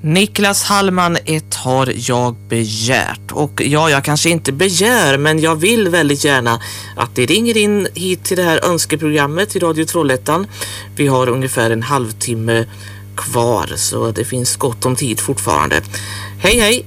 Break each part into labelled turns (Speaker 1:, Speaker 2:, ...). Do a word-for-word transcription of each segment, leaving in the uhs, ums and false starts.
Speaker 1: Niklas Hallman, ett har jag begärt. Och ja, jag kanske inte begär, men jag vill väldigt gärna att det ringer in hit till det här önskeprogrammet i Radio Trollhättan. Vi har ungefär en halvtimme kvar, så det finns gott om tid fortfarande. Hej, hej!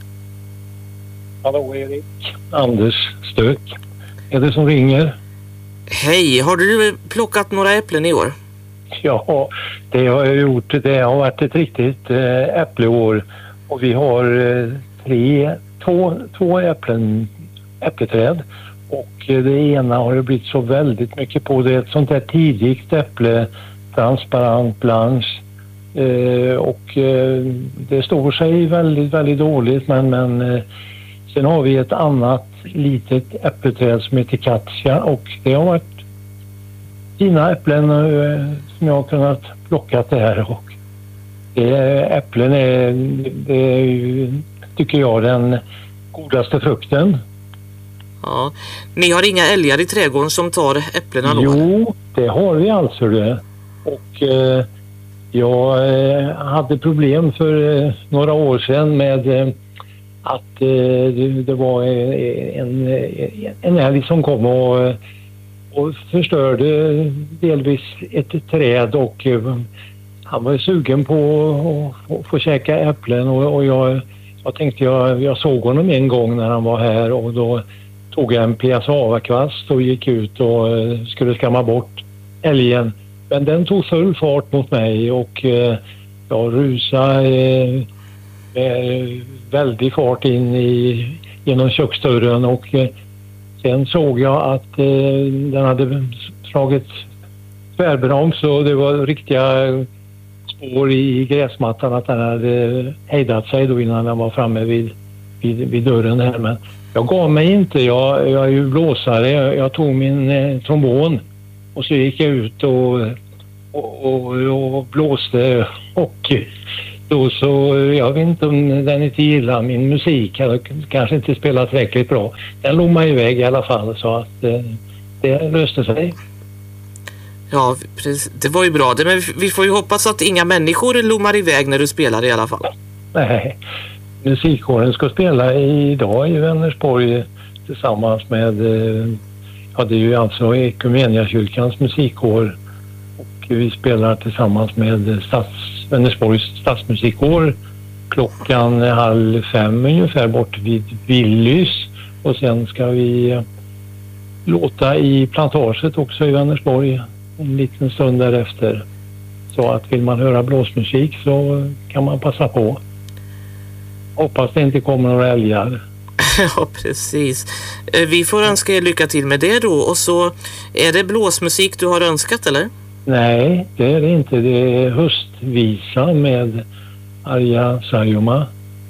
Speaker 2: Hallå Erik, Anders Stök. Är det som ringer?
Speaker 1: Hej, har du plockat några äpplen i år?
Speaker 2: Ja, det har jag gjort. Det har varit ett riktigt äh, äppleår. Och vi har äh, tre, två, två äpplen, äppleträd. Och äh, det ena har det blivit så väldigt mycket på. Det är ett sånt där tidigt äpple, transparent, blanche. Äh, och äh, det står sig väldigt, väldigt dåligt. Men, men äh, sen har vi ett annat litet äppleträd som heter Katja. Och det har varit fina äpplen äh, som jag har kunnat plocka det här. Och det är, äpplen är, det är ju, tycker jag, den godaste frukten.
Speaker 1: Ja, ni har inga älgar i trädgården som tar äpplena då?
Speaker 2: Jo, det har vi alltså det. Och eh, jag eh, hade problem för eh, några år sedan med eh, att eh, det, det var eh, en, en älg som kom och och förstörde delvis ett träd, och uh, han var sugen på att få käka äpplen, och, och jag, jag tänkte jag, jag såg honom en gång när han var här, och då tog jag en piassavakvast och gick ut och uh, skulle skamma bort älgen, men den tog full fart mot mig, och uh, jag rusade uh, med väldig fart in i, genom köksdörren, och uh, sen såg jag att eh, den hade slagit tvärbroms, och det var riktiga spår i gräsmattan, att den hade hejdat sig då innan den var framme vid, vid, vid dörren här. Men jag gav mig inte, jag, jag är ju blåsare, jag, jag tog min eh, trombon och så gick jag ut och, och, och, och blåste, och då så, jag vet inte om den inte gillar min musik, eller kanske inte spelar tillräckligt bra. Den låg mig iväg i alla fall, så att eh, det löste sig.
Speaker 1: Ja, precis. Det var ju bra. Det, men vi får ju hoppas att inga människor lommar iväg när du spelar i alla fall. Nej,
Speaker 2: musikkåren ska spela idag i Vänersborg tillsammans med, eh, ja det är ju alltså Ekumeniakyrkans musikkår, och vi spelar tillsammans med stats Vänersborgs stadsmusikår klockan halv fem ungefär bort vid Willys, och sen ska vi låta i plantaget också i Vänersborg en liten stund därefter. Så att vill man höra blåsmusik så kan man passa på. Hoppas det inte kommer några älgar.
Speaker 1: Ja, precis. Vi får önska er lycka till med det då. Och så är det blåsmusik du har önskat, eller?
Speaker 2: Nej, det är det inte. Det är höstvisa med Arja Saijonmaa.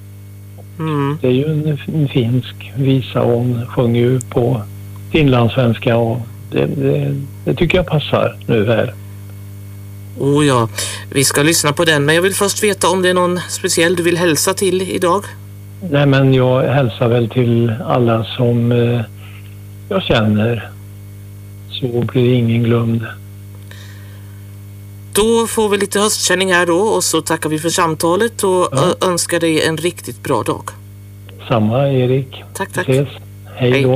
Speaker 2: Mm. Det är ju en, en finsk visa, och hon sjunger ju på finlandssvenska, och det, det, det tycker jag passar nu här.
Speaker 1: Oh ja, vi ska lyssna på den, men jag vill först veta om det är någon speciell du vill hälsa till idag?
Speaker 2: Nej, men jag hälsar väl till alla som eh, jag känner, så blir ingen glömd.
Speaker 1: Då får vi lite höstkänning här då, och så tackar vi för samtalet och ja. önskar dig en riktigt bra dag.
Speaker 2: Samma, Erik.
Speaker 1: Tack, tack.
Speaker 2: Ses. Hej då.